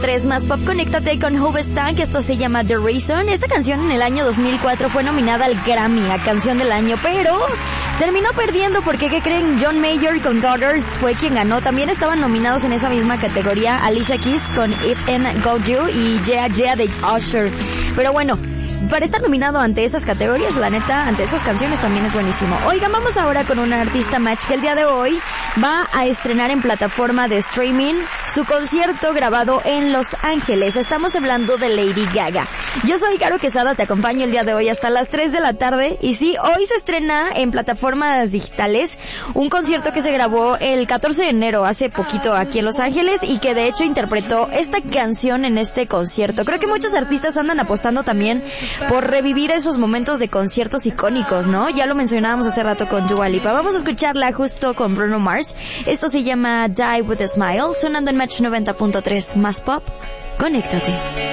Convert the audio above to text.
90.3 más pop. Conéctate con Hovestank, esto se llama The Reason. Esta canción en el año 2004 fue nominada al Grammy a Canción del Año, pero terminó perdiendo porque, ¿qué creen? John Mayer con Daughters fue quien ganó. También estaban nominados en esa misma categoría Alicia Keys con It Ain't Go You y Yeah Yeah de Usher. Pero bueno, para estar nominado ante esas categorías, la neta, ante esas canciones también es buenísimo. Oigan, vamos ahora con una artista match que el día de hoy va a estrenar en plataforma de streaming su concierto grabado en Los Ángeles. Estamos hablando de Lady Gaga. Yo soy Caro Quesada, te acompaño el día de hoy hasta las 3 de la tarde. Y sí, hoy se estrena en plataformas digitales un concierto que se grabó el 14 de enero, hace poquito, aquí en Los Ángeles, y que de hecho interpretó esta canción en este concierto. Creo que muchos artistas andan apostando también por revivir esos momentos de conciertos icónicos, ¿no? Ya lo mencionábamos hace rato con Dua Lipa. Vamos a escucharla justo con Bruno Mars. Esto se llama Die With A Smile, sonando en Match 90.3 más pop. Conéctate.